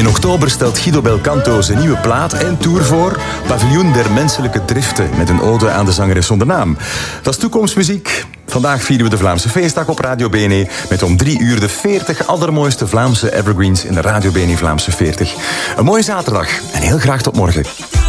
In oktober stelt Guido Belcanto zijn nieuwe plaat en tour voor. Paviljoen der Menselijke Driften, met een ode aan de zangeres zonder naam. Dat is toekomstmuziek. Vandaag vieren we de Vlaamse feestdag op Radio BNE met om 3 uur de 40 allermooiste Vlaamse evergreens in de Radio BNE Vlaamse 40. Een mooie zaterdag en heel graag tot morgen.